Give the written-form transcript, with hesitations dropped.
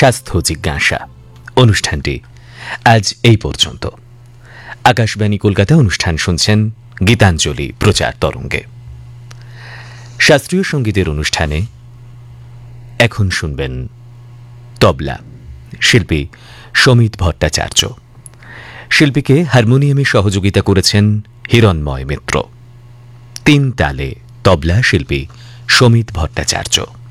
স্বাস্থ্য জিজ্ঞাসা অনুষ্ঠানটি আজ এই পর্যন্ত। আকাশবাণী কলকাতা অনুষ্ঠান শুনছেন গীতাঞ্জলি প্রচার তরঙ্গে। শাস্ত্রীয় সঙ্গীতের অনুষ্ঠানে এখন শুনবেন তবলা, শিল্পী সমিত ভট্টাচার্য। শিল্পীকে হারমোনিয়ামে সহযোগিতা করেছেন হিরণময় মিত্র। তিন তালে তবলা শিল্পী সমিত ভট্টাচার্য।